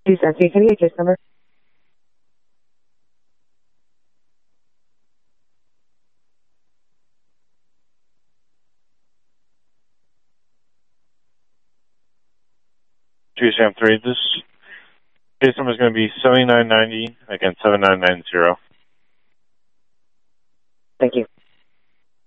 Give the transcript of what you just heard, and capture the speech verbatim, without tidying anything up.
Two seven three, can you get case number? two seven three, this case number is going to be seventy-nine ninety against seven nine nine zero. Thank you.